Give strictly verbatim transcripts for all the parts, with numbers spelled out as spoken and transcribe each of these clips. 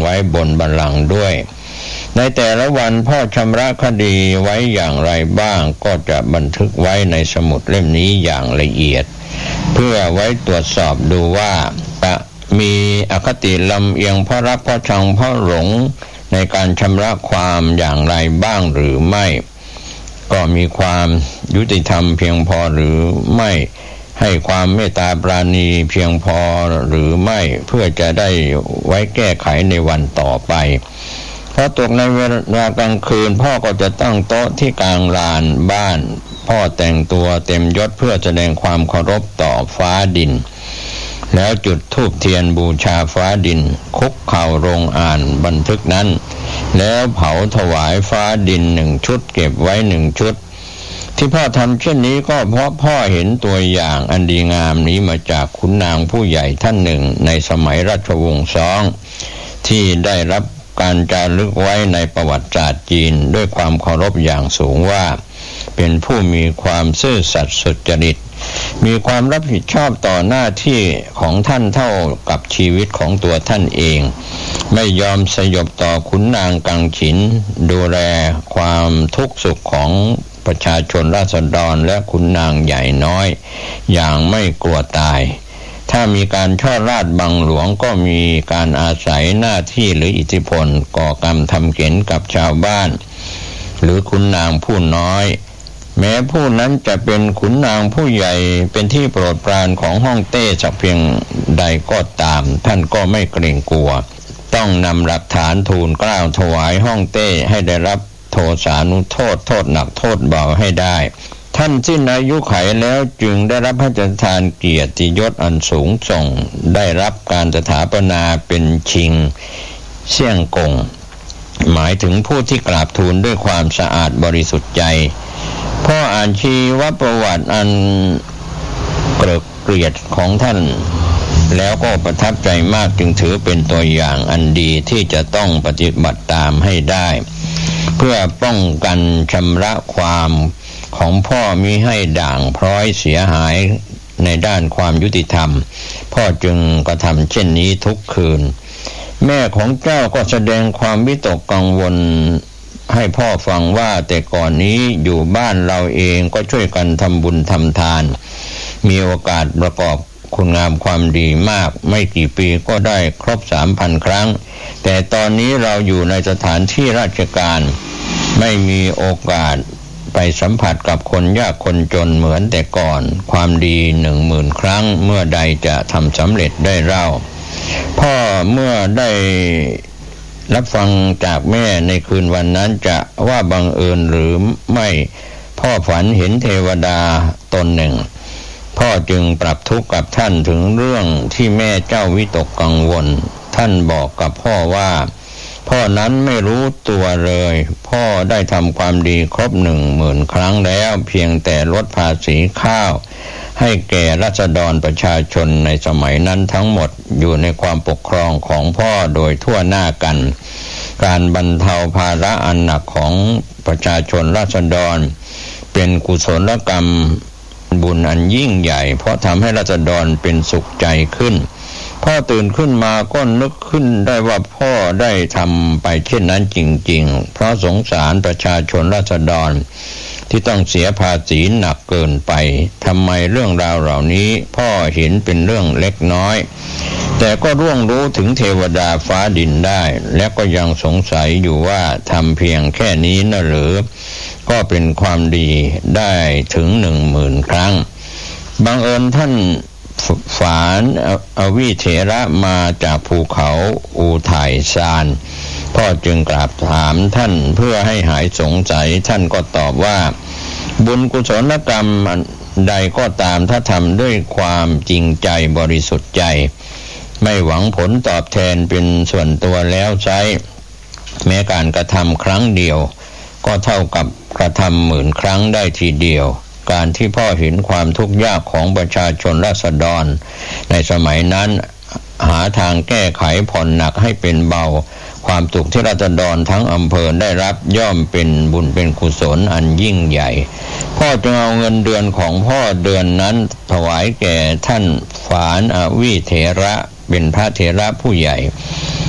ว้บนบัลลังก์ด้วยในแต่ละวันพ่อชำระคดีไว้อย่างไรบ้างก็จะบันทึกไว้ในสมุดเล่มนี้อย่างละเอียดเพื่อไว้ตรวจสอบดูว่าจะมีอคติลำเอียงเพราะรักเพราะชังเพราะหลงในการชำระความอย่างไรบ้างหรือไม่ก็มีความยุติธรรมเพียงพอหรือไม่ให้ความเมตตาปราณีเพียงพอหรือไม่เพื่อจะได้ไว้แก้ไขในวันต่อไปพอตกในเวลากลางคืนพ่อก็จะตั้งโต๊ะที่กลางลานบ้านพ่อแต่งตัวเต็มยศเพื่อแสดงความเคารพต่อฟ้าดินแล้วจุดธูปเทียนบูชาฟ้าดินคุกเข่าลงอ่านบันทึกนั้นแล้วเผาถวายฟ้าดินหนึ่งชุดเก็บไว้หนึ่งชุดที่พ่อทำเช่นนี้ก็เพราะพ่อเห็นตัวอย่างอันดีงามนี้มาจากขุนนางผู้ใหญ่ท่านหนึ่งในสมัยราชวงศ์ซองที่ได้รับการจารึกไว้ในประวัติศาสตร์จีนด้วยความเคารพอย่างสูงว่าเป็นผู้มีความซื่อสัตย์สุจริตมีความรับผิดชอบต่อหน้าที่ของท่านเท่ากับชีวิตของตัวท่านเองไม่ยอมสยบต่อขุนนางกังฉินดูแลความทุกข์สุขของประชาชนราษฎรและขุนนางใหญ่น้อยอย่างไม่กลัวตายถ้ามีการช่อราชบังหลวงก็มีการอาศัยหน้าที่หรืออิทธิพลก่อกรรมทำเข็ญกับชาวบ้านหรือขุนนางผู้น้อยแม้ผู้นั้นจะเป็นขุนนางผู้ใหญ่เป็นที่โปรดปรานของฮ่องเต้สักเพียงใดก็ตามท่านก็ไม่เกรงกลัวต้องนำหลักฐานทูลเกล้าถวายฮ่องเต้ให้ได้รับโทษานุโทษโทษหนักโทษเบาให้ได้ท่านสิ้นอายุไขแล้วจึงได้รับพระราชทานเกียรติยศอันสูงส่งได้รับการสถาปนาเป็นชิงเซี่ยงกงหมายถึงผู้ที่กราบทูลด้วยความสะอาดบริสุทธิ์ใจพ่ออ่านชีวประวัติอันเกริกเกลียดของท่านแล้วก็ประทับใจมากจึงถือเป็นตัวอย่างอันดีที่จะต้องปฏิบัติตามให้ได้เพื่อป้องกันชำระความของพ่อมิให้ด่างพร้อยเสียหายในด้านความยุติธรรมพ่อจึงกระทำเช่นนี้ทุกคืนแม่ของเจ้าก็แสดงความวิตกกังวลให้พ่อฟังว่าแต่ก่อนนี้อยู่บ้านเราเองก็ช่วยกันทำบุญทำทานมีโอกาสประกอบคุณงามความดีมากไม่กี่ปีก็ได้ครบ สามพัน ครั้งแต่ตอนนี้เราอยู่ในสถานที่ราชการไม่มีโอกาสไปสัมผัสกับคนยากคนจนเหมือนแต่ก่อนความดีหนึ่งหมื่นครั้งเมื่อใดจะทำสำเร็จได้เล่าพ่อเมื่อได้รับฟังจากแม่ในคืนวันนั้นจะว่าบังเอิญหรือไม่พ่อฝันเห็นเทวดาตนหนึ่งพ่อจึงปรับทุกข์กับท่านถึงเรื่องที่แม่เจ้าวิตกกังวลท่านบอกกับพ่อว่าพ่อนั้นไม่รู้ตัวเลยพ่อได้ทำความดีครบหนึ่งหมื่นครั้งแล้วเพียงแต่ลดภาษีข้าวให้แก่ราษฎรประชาชนในสมัยนั้นทั้งหมดอยู่ในความปกครองของพ่อโดยทั่วหน้ากันการบรรเทาภาระอันหนักของประชาชนราษฎรเป็นกุศลกรรมบุญอันยิ่งใหญ่เพราะทำให้ราษฎรเป็นสุขใจขึ้นพ่อตื่นขึ้นมาก็นึกขึ้นได้ว่าพ่อได้ทำไปเช่นนั้นจริงๆเพราะสงสารประชาชนราษฎรที่ต้องเสียภาษีหนักเกินไปทำไมเรื่องราวเหล่านี้พ่อเห็นเป็นเรื่องเล็กน้อยแต่ก็ร่วงรู้ถึงเทวดาฟ้าดินได้และก็ยังสงสัยอยู่ว่าทำเพียงแค่นี้นะหรือก็เป็นความดีได้ถึงหนึ่งหมื่นครั้งบังเอิญท่านฝานอวิเถระมาจากภูเขาอูถ่ายซานพ่อจึงกราบถามท่านเพื่อให้หายสงสัยท่านก็ตอบว่าบุญกุศลกรรมใดก็ตามถ้าทำด้วยความจริงใจบริสุทธิ์ใจไม่หวังผลตอบแทนเป็นส่วนตัวแล้วใช้แม้การกระทำครั้งเดียวก็เท่ากับกระทำหมื่นครั้งได้ทีเดียวการที่พ่อเห็นความทุกข์ยากของประชาชนราษฎรในสมัยนั้นหาทางแก้ไขผ่อนหนักให้เป็นเบาความทุกข์ที่ราษฎรทั้งอำเภอได้รับย่อมเป็นบุญเป็นกุศลอันยิ่งใหญ่พ่อจึงเอาเงินเดือนของพ่อเดือนนั้นถวายแก่ท่านฝานอวิเถระเป็นพระเถระผู้ใหญ่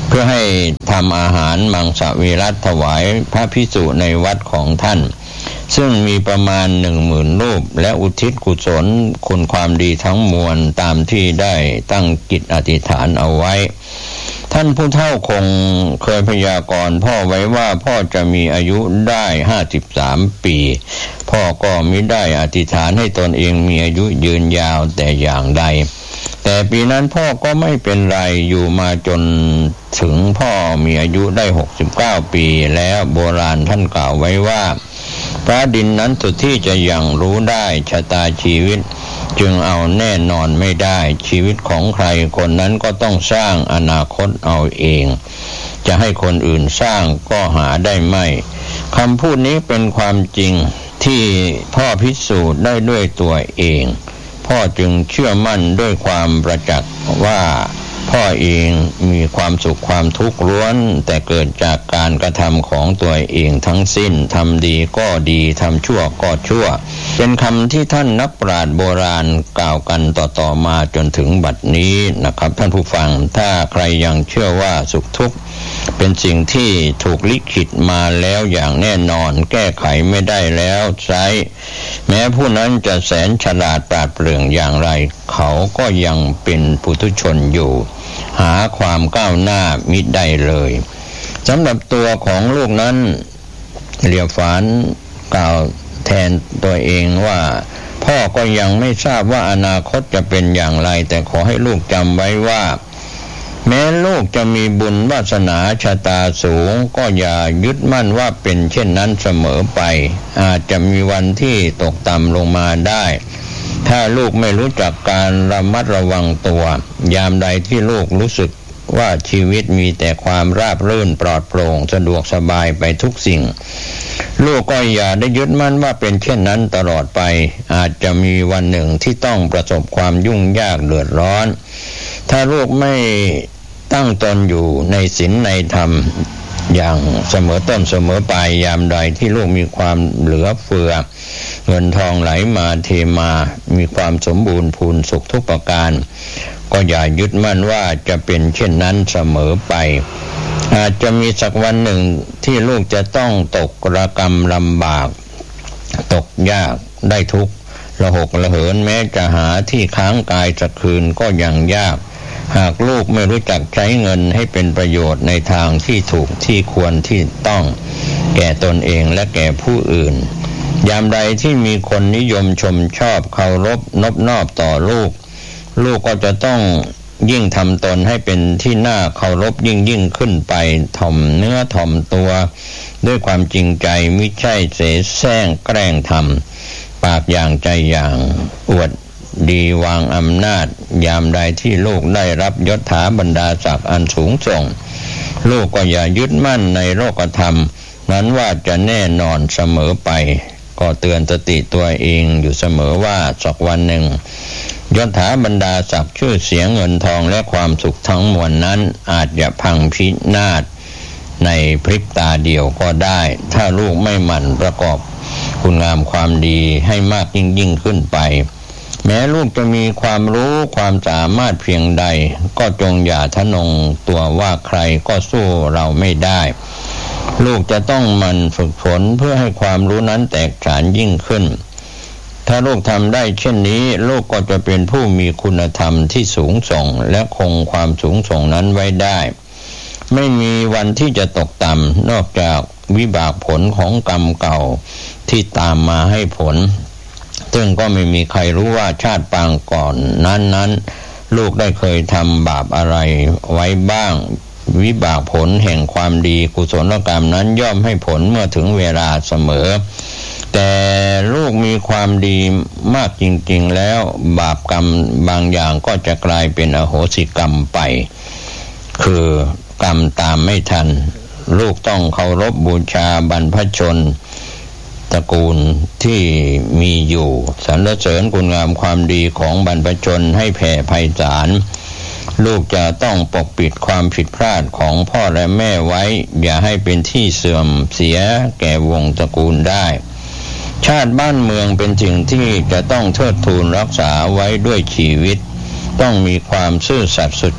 เพื่อให้ทำอาหารมังสวิรัติถวายพระภิกษุในวัดของท่านซึ่งมีประมาณหนึ่งหมื่นรูปและอุทิศกุศลคุณความดีทั้งมวลตามที่ได้ตั้งจิตอธิษฐานเอาไว้ท่านผู้เฒ่าคงเคยพยากรณ์พ่อไว้ว่าพ่อจะมีอายุได้ห้าสิบสามปีพ่อก็มิได้อธิษฐานให้ตนเองมีอายุยืนยาวแต่อย่างใดแต่ปีนั้นพ่อก็ไม่เป็นไรอยู่มาจนถึงพ่อมีอายุได้หกสิบเก้าปีแล้วโบราณท่านกล่าวไว้ว่าฟ้าดินนั้นสุดที่จะยังรู้ได้ชะตาชีวิตจึงเอาแน่นอนไม่ได้ชีวิตของใครคนนั้นก็ต้องสร้างอนาคตเอาเองจะให้คนอื่นสร้างก็หาได้ไม่คำพูดนี้เป็นความจริงที่พ่อพิสูจน์ได้ด้วยตัวเองพ่อจึงเชื่อมั่นด้วยความประจักษ์ว่าพ่อเองมีความสุขความทุกข์ล้วนแต่เกิดจากการกระทำของตัวเองทั้งสิ้นทำดีก็ดีทำชั่วก็ชั่วเป็นคำที่ท่านนักปราชญ์โบราณกล่าวกันต่อๆมาจนถึงบัดนี้นะครับท่านผู้ฟังถ้าใครยังเชื่อว่าสุขทุกข์เป็นสิ่งที่ถูกลิขิตมาแล้วอย่างแน่นอนแก้ไขไม่ได้แล้วใช้แม้ผู้นั้นจะแสนฉลาดปราดเปรื่องอย่างไรเขาก็ยังเป็นปุถุชนอยู่หาความก้าวหน้ามิได้เลยสำหรับตัวของลูกนั้นเรียบฝานกล่าวแทนตัวเองว่าพ่อก็ยังไม่ทราบว่าอนาคตจะเป็นอย่างไรแต่ขอให้ลูกจำไว้ว่าแม้ลูกจะมีบุญวาสนาชะตาสูงก็อย่ายึดมั่นว่าเป็นเช่นนั้นเสมอไปอาจจะมีวันที่ตกต่ำลงมาได้ถ้าลูกไม่รู้จักการระมัดระวังตัวยามใดที่ลูกรู้สึกว่าชีวิตมีแต่ความราบรื่นปลอดโปร่งสะดวกสบายไปทุกสิ่งลูกก็อย่าได้ยึดมั่นว่าเป็นเช่นนั้นตลอดไปอาจจะมีวันหนึ่งที่ต้องประสบความยุ่งยากเดือดร้อนถ้าลูกไม่ตั้งตนอยู่ในศีลในธรรมอย่างเสมอต้นเสมอปลายยามใดที่ลูกมีความเหลือเฟือเงินทองไหลมาเทมามีความสมบูรณ์พูนสุขทุกประการก็อย่ายึดมั่นว่าจะเป็นเช่นนั้นเสมอไปอาจจะมีสักวันหนึ่งที่ลูกจะต้องตกระกำลำบากตกยากได้ทุกข์ระหกระเหินแม้จะหาที่ค้างกายสักคืนก็ยังยากหากลูกไม่รู้จักใช้เงินให้เป็นประโยชน์ในทางที่ถูกที่ควรที่ต้องแก่ตนเองและแก่ผู้อื่นยามใดที่มีคนนิยมชมชอบเคารพนบนอบต่อลูกลูกก็จะต้องยิ่งทำตนให้เป็นที่น่าเคารพยิ่งยิ่งขึ้นไปถ่อมเนื้อถ่อมตัวด้วยความจริงใจมิใช่เสแสร้งแกล้งทำปากอย่างใจอย่างอวดดีวางอำนาจยามใดที่ลูกได้รับยศถาบรรดาศักดิ์อันสูงส่งลูกก็อย่ายึดมั่นในโลกธรรมนั้นว่าจะแน่นอนเสมอไปก็เตือนสติตัวเองอยู่เสมอว่าสักวันหนึ่งยศถาบรรดาศักดิ์ชื่อเสียงเงินทองและความสุขทั้งมวลนั้นอาจจะพังพินาศในพริบตาเดียวก็ได้ถ้าลูกไม่หมั่นประกอบคุณงามความดีให้มากยิ่งยิ่งขึ้นไปแม้ลูกจะมีความรู้ความสามารถเพียงใดก็จงอย่าทะนงตัวว่าใครก็สู้เราไม่ได้ลูกจะต้องหมั่นฝึกฝนเพื่อให้ความรู้นั้นแตกฉานยิ่งขึ้นถ้าลูกทำได้เช่นนี้ลูกก็จะเป็นผู้มีคุณธรรมที่สูงส่งและคงความสูงส่งนั้นไว้ได้ไม่มีวันที่จะตกต่ำนอกจากวิบากผลของกรรมเก่าที่ตามมาให้ผลซึ่งก็ไม่มีใครรู้ว่าชาติปางก่อนนั้นนั้นลูกได้เคยทำบาปอะไรไว้บ้างวิบากผลแห่งความดีกุศลกรรมนั้นย่อมให้ผลเมื่อถึงเวลาเสมอแต่ลูกมีความดีมากจริงๆแล้วบาปกรรมบางอย่างก็จะกลายเป็นอโหสิกรรมไปคือกรรมตามไม่ทันลูกต้องเคารพบูชาบรรพชนตระกูลที่มีอยู่สรรเสริญคุณงามความดีของบรรพชนให้แผ่ไพศาลลูกจะต้องปกปิดความผิดพลาดของพ่อและแม่ไว้อย่าให้เป็นที่เสื่อมเสียแก่วงตระกูลได้ชาติบ้านเมืองเป็นสิ่งที่จะต้องเทิดทูนรักษาไว้ด้วยชีวิตต้องมีความซื่อสัตย์สุจริต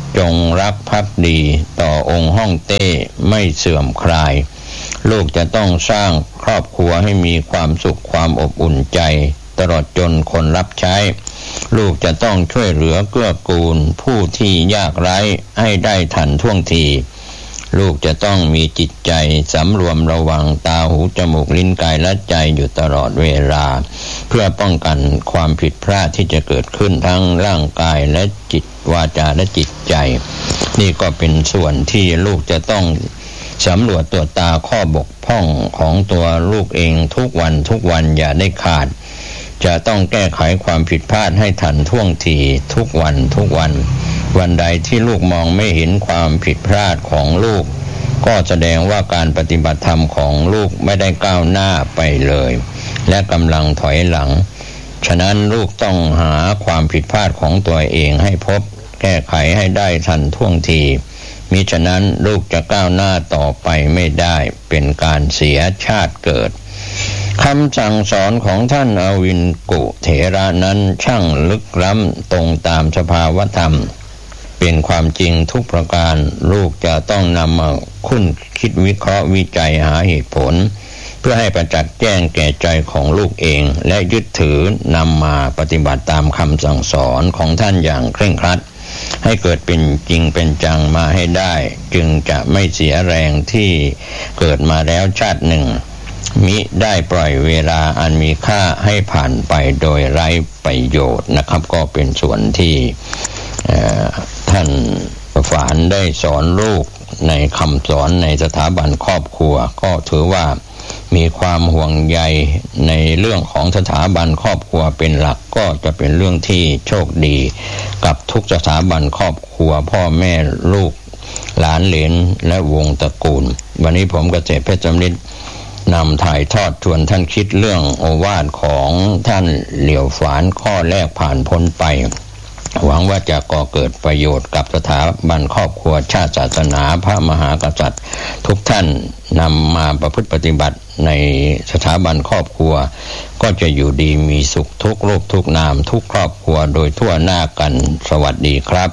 จงรักภักดีต่อองค์ฮ่องเต้ไม่เสื่อมคลายลูกจะต้องสร้างครอบครัวให้มีความสุขความอบอุ่นใจตลอดจนคนรับใช้ลูกจะต้องช่วยเหลือเกื้อกูลผู้ที่ยากไร้ให้ได้ทันท่วงทีลูกจะต้องมีจิตใจสำรวมระวังตาหูจมูกลิ้นกายและใจอยู่ตลอดเวลาเพื่อป้องกันความผิดพลาดที่จะเกิดขึ้นทั้งร่างกายและจิตวาจาและจิตใจนี่ก็เป็นส่วนที่ลูกจะต้องสำรวจตรวจตาข้อบกพร่องของตัวลูกเองทุกวันทุกวันอย่าได้ขาดจะต้องแก้ไขความผิดพลาดให้ทันท่วงทีทุกวันทุกวันวันใดที่ลูกมองไม่เห็นความผิดพลาดของลูกก็แสดงว่าการปฏิบัติธรรมของลูกไม่ได้ก้าวหน้าไปเลยและกำลังถอยหลังฉะนั้นลูกต้องหาความผิดพลาดของตัวเองให้พบแก้ไขให้ได้ทันท่วงทีมิฉะนั้นลูกจะก้าวหน้าต่อไปไม่ได้เป็นการเสียชาติเกิดคำสั่งสอนของท่านอวินกุเถระนั้นช่างลึกล้ำตรงตามสภาวธรรมเป็นความจริงทุกประการลูกจะต้องนำมาคุ้นคิดวิเคราะห์วิจัยหาเหตุผลเพื่อให้ประจักษ์แจ้งแก่ใจของลูกเองและยึดถือนำมาปฏิบัติตามคำสั่งสอนของท่านอย่างเคร่งครัดให้เกิดเป็นจริงเป็นจังมาให้ได้จึงจะไม่เสียแรงที่เกิดมาแล้วชาติหนึ่งมิได้ปล่อยเวลาอันมีค่าให้ผ่านไปโดยไร้ประโยชน์นะครับก็เป็นส่วนที่ท่านฝานได้สอนลูกในคำสอนในสถาบันครอบครัวก็ถือว่ามีความห่วงใยในเรื่องของสถาบันครอบครัวเป็นหลักก็จะเป็นเรื่องที่โชคดีกับทุกสถาบันครอบครัวพ่อแม่ลูกหลานเหลนและวงตระกูลวันนี้ผมเกษตรเพชรจำริดนำถ่ายทอดชวนท่านคิดเรื่องโอวาทของท่านเหลียวฝานข้อแรกผ่านพ้นไปหวังว่าจะก่อเกิดประโยชน์กับสถาบันครอบครัวชาติศาสนาพระมหากษัตริย์ทุกท่านนำมาประพฤติปฏิบัติในสถาบันครอบครัวก็จะอยู่ดีมีสุขทุกรูปทุกนามทุกครอบครัวโดยทั่วหน้ากันสวัสดีครับ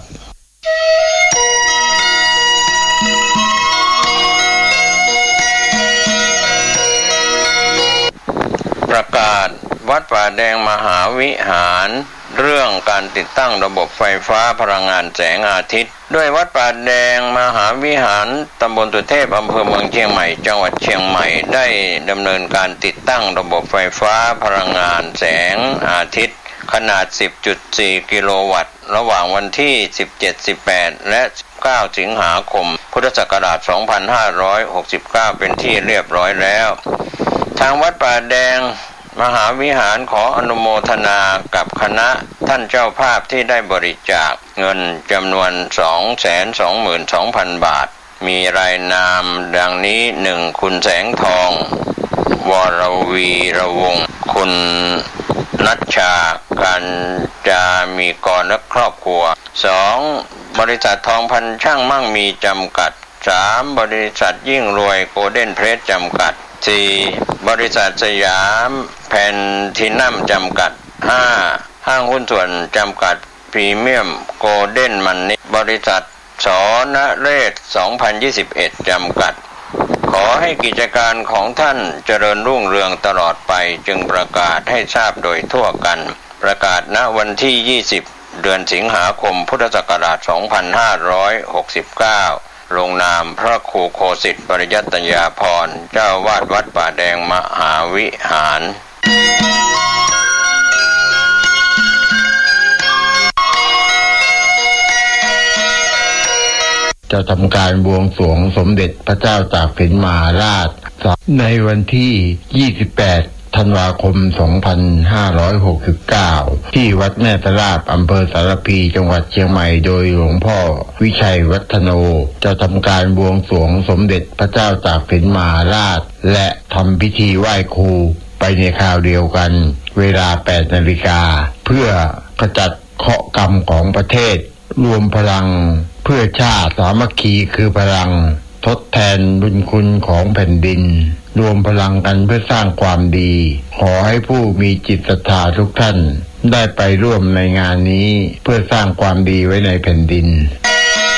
ประกาศวัดป่าแดงมหาวิหารเรื่องการติดตั้งระบบไฟฟ้าพลังงานแสงอาทิตย์ด้วยวัดป่าแดงมหาวิหารตำบลตุเทพอำเภอเมืองเชียงใหม่จังหวัดเชียงใหม่ได้ดำเนินการติดตั้งระบบไฟฟ้าพลังงานแสงอาทิตย์ขนาด สิบจุดสี่ กิโลวัตต์ระหว่างวันที่ สิบเจ็ด สิบแปด และ สิบเก้า สิงหาคม พุทธศักราช สองพันห้าร้อยหกสิบเก้า เป็นที่เรียบร้อยแล้วทางวัดป่าแดงมหาวิหารขออนุโมทนากับคณะท่านเจ้าภาพที่ได้บริจาคเงินจำนวน สองแสนสองหมื่นสองพัน บาทมีรายนามดังนี้ หนึ่ง คุณแสงทองวรวีระวงศ์คุณนัชชาการจามีกรและครอบครัว สอง บริษัททองพันช่างมั่งมีจำกัด สาม บริษัทยิ่งรวยโกลเด้นเพรสจำกัด สี่ บริษัทสยามแพนทินัมจำกัด ห้า ห้างหุ้นส่วนจำกัดพรีเมียมโกลเด้นมันนี่บริษัทสนเรศสองพันยี่สิบเอ็ดจำกัดขอให้กิจการของท่านเจริญรุ่งเรืองตลอดไปจึงประกาศให้ทราบโดยทั่วกันประกาศณวันที่ยี่สิบเดือนสิงหาคมพุทธศักราชสองพันห้าร้อยหกสิบเก้าลงนามพระครูโคสิทธิ์ปริยัตยาภรณ์เจ้าวาดวัดป่าแดงมหาวิหารจะทำการบวงสรวงสมเด็จพระเจ้าตากสินมหาราชในวันที่ยี่สิบแปดธันวาคมสองพันห้าร้อยหกสิบเก้าที่วัดแม่ตะลาดอำเภอสารพีจังหวัดเชียงใหม่โดยหลวงพ่อวิชัยวัฒโนจะทำการบวงสรวงสมเด็จพระเจ้าตากสินมหาราชและทำพิธีไหว้ครูไปในคราวเดียวกันเวลา แปด นาฬิกาเพื่อขจัดเคราะห์กรรมของประเทศรวมพลังเพื่อชาติสามัคคีคือพลังทดแทนบุญคุณของแผ่นดินรวมพลังกันเพื่อสร้างความดีขอให้ผู้มีจิตศรัทธาทุกท่านได้ไปร่วมในงานนี้เพื่อสร้างความดีไว้ในแผ่นดิน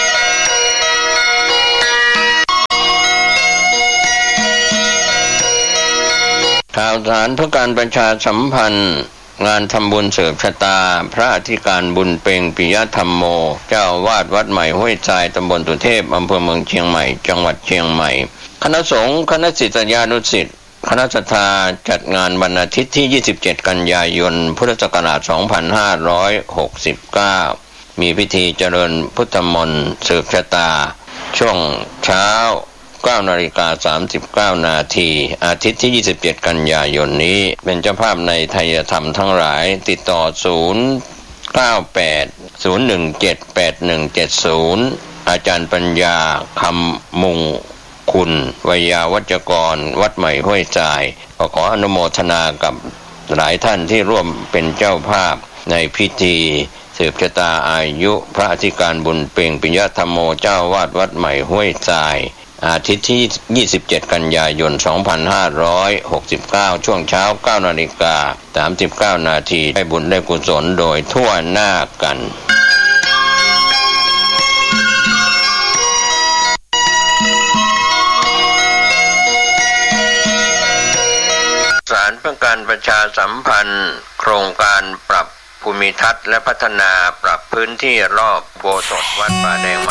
ข่าวสารเพื่อการประชาสัมพันธ์งานทำบุญเสริมชะตาพระอธิการบุญเพ็งปิยธรรมโมเจ้าวาดวัดใหม่ห้วยทรายตำบลสุเทพอำเภอเมืองเชียงใหม่จังหวัดเชียงใหม่คณะสงฆ์คณะศิษยานุศิษย์คณะศรัทธาจัดงานวันอาทิตย์ที่ยี่สิบเจ็ดกันยายนพุทธศักราชสองพันห้าร้อยหกสิบเก้ามีพิธีเจริญพุทธมนต์สืบชะตาช่วงเช้าเก้านาฬิกาสามสิบเก้านาทีอาทิตย์ที่ยี่สิบเจ็ดกันยายนนี้เป็นเจ้าภาพในไทยธรรมทั้งหลายติดต่อศูนย์ เก้า แปด ศูนย์ หนึ่ง เจ็ด แปด หนึ่ง เจ็ด ศูนย์อาจารย์ปัญญาคำมุงคุณวิยาวัจกรวัดใหม่ห้วยทรายก็ขออนุโมทนากับหลายท่านที่ร่วมเป็นเจ้าภาพในพิธีสืบชะตาอายุพระอธิการบุญเพ็งปิยธรรมโมเจ้าวาดวัดใหม่ห้วยทรายอาทิตย์ที่ยี่สิบเจ็ดกันยายนสองพันห้าร้อยหกสิบเก้าช่วงเช้าเก้านาฬิกาสามสิบเก้านาทีได้บุญได้กุศลโดยทั่วหน้ากันสารเพื่อการประชาสัมพันธ์โครงการปรับภูมิทัศน์และพัฒนาปรับพื้นที่รอบโบสถ์วัดป่าแดง